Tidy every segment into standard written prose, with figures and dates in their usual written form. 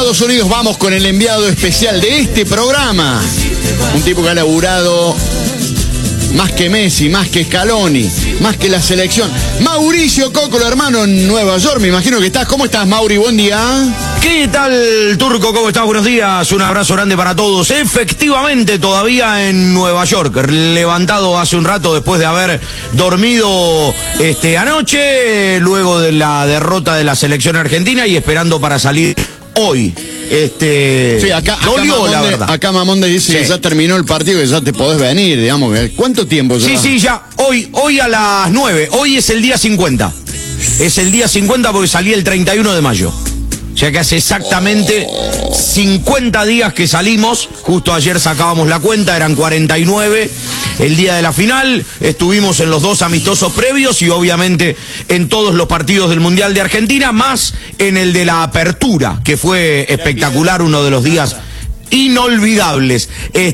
Estados Unidos vamos con el enviado especial de este programa. Un tipo que ha laburado más que Messi, más que Scaloni, más que la selección. Mauricio Cocolo, hermano, en Nueva York, me imagino que estás. ¿Cómo estás, Mauri? Buen día. ¿Qué tal, Turco? ¿Cómo estás? Buenos días. Un abrazo grande para todos. Efectivamente, todavía en Nueva York. Levantado hace un rato después de haber dormido anoche, luego de la derrota de la selección argentina y esperando para salir hoy. Sí, acá la verdad. Acá Mamonde dice que ya terminó el partido, que ya te podés venir, digamos. ¿Cuánto tiempo ya? Sí, ya. Hoy a las 9. Hoy es el día 50. Es el día 50 porque salí el 31 de mayo. O sea que hace exactamente 50 días que salimos. Justo ayer sacábamos la cuenta, eran 49 el día de la final. Estuvimos en los dos amistosos previos y obviamente en todos los partidos del Mundial de Argentina, más en el de la apertura, que fue espectacular, uno de los días inolvidables.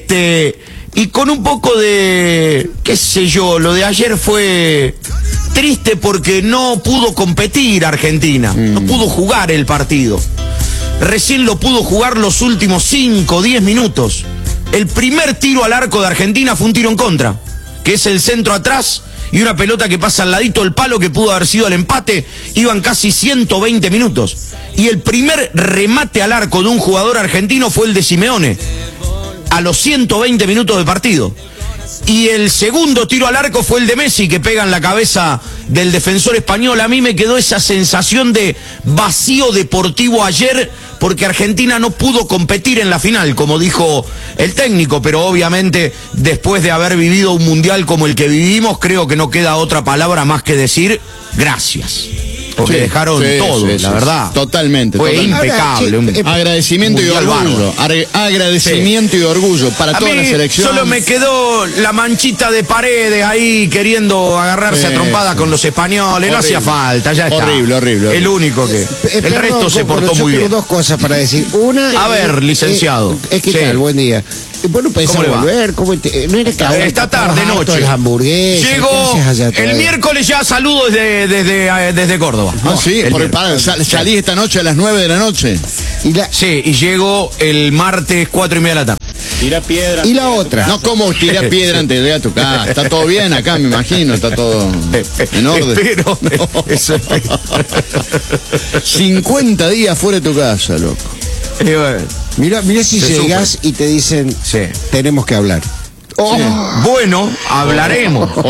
Y con un poco de, qué sé yo, lo de ayer fue triste porque no pudo competir Argentina, no pudo jugar el partido. Recién lo pudo jugar los últimos 5 o 10 minutos. El primer tiro al arco de Argentina fue un tiro en contra, que es el centro atrás y una pelota que pasa al ladito del palo que pudo haber sido el empate. Iban casi 120 minutos. Y el primer remate al arco de un jugador argentino fue el de Simeone, a los 120 minutos de partido. Y el segundo tiro al arco fue el de Messi, que pega en la cabeza del defensor español. A mí me quedó esa sensación de vacío deportivo ayer, porque Argentina no pudo competir en la final, como dijo el técnico, pero obviamente después de haber vivido un mundial como el que vivimos, creo que no queda otra palabra más que decir gracias. Porque dejaron todo, la verdad. Totalmente. Fue impecable. Agradecimiento y orgullo. Agradecimiento y orgullo para toda la selección. Solo me quedó la manchita de Paredes ahí queriendo agarrarse a trompadas con los españoles. Horrible. No hacía falta, ya está. Horrible. El único que. El resto se portó muy bien. Tengo dos cosas para decir. Una. A ver, licenciado. ¿Qué tal? Buen día. Bueno, pensé volver, no era que ahora esta tarde, noche. Las hamburguesas. Llegó el miércoles ya, saludos desde Córdoba. Sí, salí esta noche a las 9 de la noche. Y llego el martes 4:30 de la tarde. Tira piedra. Y la otra. No, ¿cómo tirar piedra antes de llegar a tu casa? Está todo bien acá, me imagino, está todo en orden. Espero. 50 días fuera de tu casa, loco. Mira si llegás y te dicen, tenemos que hablar. Bueno, hablaremos. O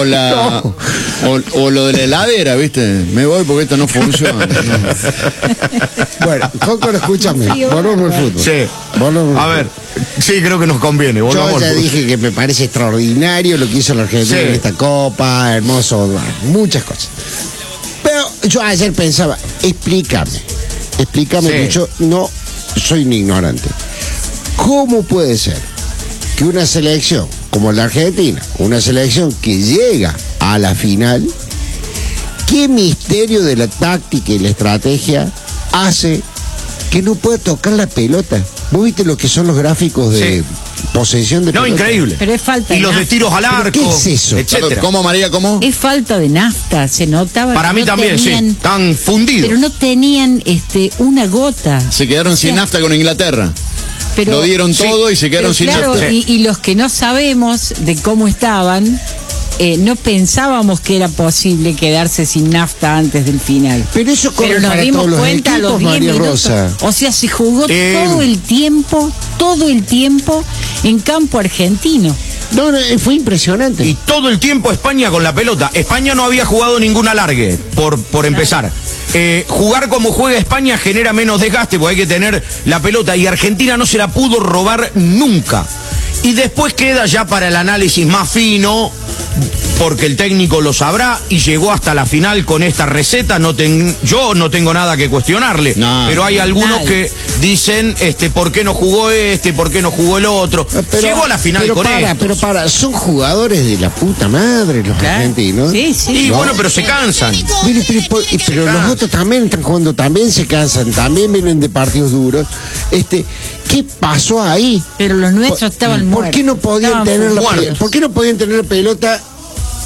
lo de la heladera, ¿viste? Me voy porque esto no funciona. Bueno, Coco, escúchame. Volvamos al fútbol. Sí. A ver, sí, creo que nos conviene. Yo ya dije que me parece extraordinario lo que hizo la Argentina en esta Copa, hermoso, muchas cosas. Pero yo ayer pensaba, explícame, que yo no soy un ignorante. ¿Cómo puede ser que una selección como la Argentina, una selección que llega a la final, qué misterio de la táctica y la estrategia hace que no pueda tocar la pelota? ¿Vos viste lo que son los gráficos de posesión de pelota? No, increíble. Pero es falta de los de tiros al arco. ¿Qué es eso? Etcétera. ¿Cómo, María? ¿Cómo? Es falta de nafta, se notaba. Para mí también, están fundidos. Pero no tenían una gota. Se quedaron sin nafta con Inglaterra. Pero, lo dieron todo y se quedaron sin nafta. Y los que no sabemos de cómo estaban, no pensábamos que era posible quedarse sin nafta antes del final. Pero eso corre nos para dimos todos cuenta los equipos, a los 10 María minutos. Rosa. O sea, se jugó todo el tiempo en campo argentino. No, fue impresionante. Y todo el tiempo España con la pelota. España no había jugado ningún alargue, por empezar. Jugar como juega España genera menos desgaste porque hay que tener la pelota y Argentina no se la pudo robar nunca. Y después queda ya para el análisis más fino, porque el técnico lo sabrá y llegó hasta la final con esta receta. Yo no tengo nada que cuestionarle, pero hay algunos que dicen ¿por qué no jugó por qué no jugó el otro? Llegó a la final con esto. Pero son jugadores de la puta madre los argentinos. Sí. Y bueno, pero se cansan. Pero los otros también están jugando, también se cansan, también vienen de partidos duros. ¿Qué pasó ahí? Pero los nuestros estaban muertos. ¿Por qué no podían tener la pelota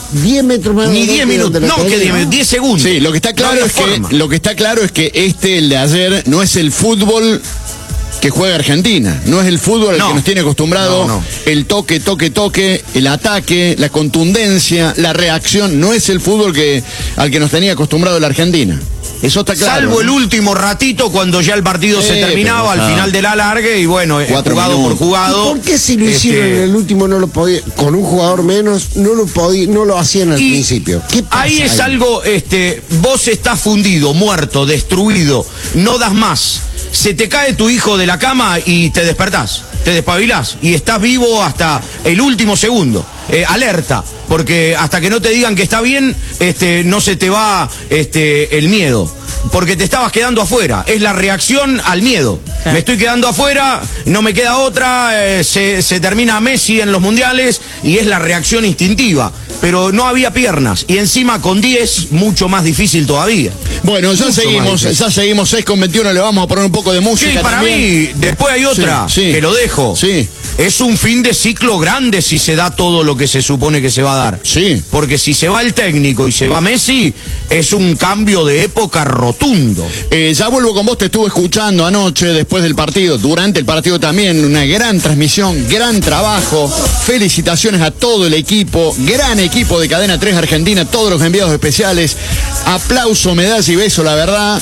10 metros más. Ni 10 minutos. No, que 10 minutos, 10 segundos. Sí, lo que está claro No es forma. que lo que está claro es que el de ayer, no es el fútbol que juega Argentina, no es el fútbol al No. que nos tiene acostumbrado, No. el toque, el ataque, la contundencia, la reacción, no es el fútbol al que nos tenía acostumbrado la Argentina. Eso está claro. Salvo el último ratito cuando ya el partido se terminaba pero, al final de la largue y bueno, 4 jugado minutos. por jugado. ¿Por qué si lo hicieron en el último no lo podía, con un jugador menos, no lo hacían al Y principio? ¿Qué pasa ahí es algo, vos estás fundido, muerto, destruido, no das más. Se te cae tu hijo de la cama y te despertás, te despabilás y estás vivo hasta el último segundo. Alerta, porque hasta que no te digan que está bien, no se te va el miedo. Porque te estabas quedando afuera, es la reacción al miedo. Claro. Me estoy quedando afuera, no me queda otra, se termina Messi en los mundiales y es la reacción instintiva. Pero no había piernas y encima con 10 mucho más difícil todavía. Bueno, ya seguimos 6:21, le vamos a poner un poco de música. Sí, para también. mí, después hay otra, Sí, sí. que lo dejo. Sí. Es un fin de ciclo grande si se da todo lo que se supone que se va a dar. Sí. Porque si se va el técnico y se va Messi, es un cambio de época rotundo. Ya vuelvo con vos, te estuve escuchando anoche, después del partido, durante el partido también, una gran transmisión, gran trabajo, felicitaciones a todo el equipo, gran equipo de Cadena 3 Argentina, todos los enviados especiales, aplauso, medalla y beso, la verdad.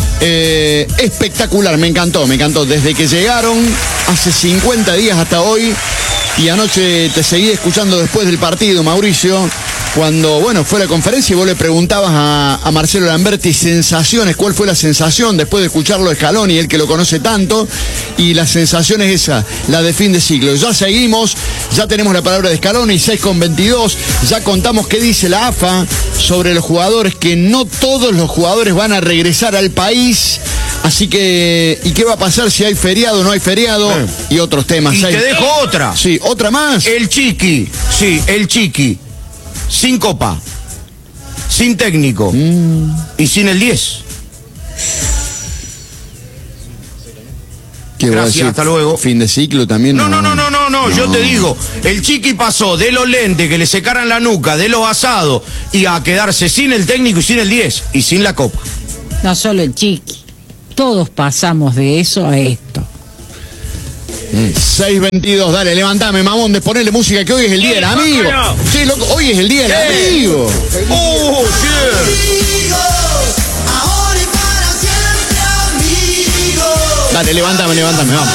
Espectacular, me encantó, desde que llegaron hace 50 días hasta hoy, y anoche te seguí escuchando después del partido, Mauricio, cuando, bueno, fue la conferencia y vos le preguntabas a Marcelo Lamberti sensaciones, cuál fue la sensación después de escucharlo de Scaloni, él que lo conoce tanto, y la sensación es esa, la de fin de ciclo. Ya seguimos, ya tenemos la palabra de Scaloni, 6:22, ya contamos qué dice la AFA sobre los jugadores, que no todos los jugadores van a regresar al país, así que, ¿y qué va a pasar si hay feriado o no hay feriado? Y otros temas. Y te dejo otra. Sí, otra más. El Chiqui, sin copa, sin técnico y sin el 10. ¿Qué voy a Gracias, decir? hasta luego. Fin de ciclo también. No, yo te digo, el Chiqui pasó de los lentes que le secaran la nuca, de los asados, y a quedarse sin el técnico y sin el 10 y sin la copa. No solo el Chiqui. Todos pasamos de eso a esto. 6:22, dale, levantame, mamón, de ponerle música, que hoy es el día del amigo. Sí, loco, hoy es el día del amigo. ¡Oh, yeah! Dale, levántame, vamos.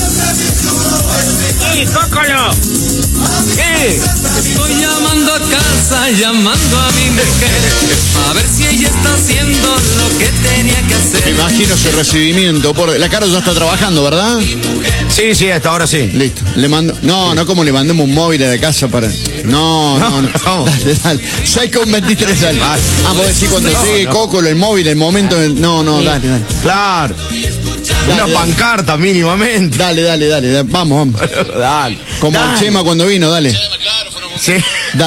¡Ey, Cócolo! ¿Qué? Estoy llamando a casa, llamando a mi mujer, a ver si ella está haciendo lo que tenía que Me hacer. imagino su recibimiento. La Caro ya está trabajando, ¿verdad? Sí, hasta ahora sí. Listo. Le mando. No, como le mandemos un móvil de casa para. No. Dale. 6:23, dale. Vos decís cuando llegue Coco, el móvil, el momento. No, dale. Claro. Una Dale. pancarta mínimamente. Dale. Vamos. Dale. Como el Chema cuando vino, dale. Sí. Dale.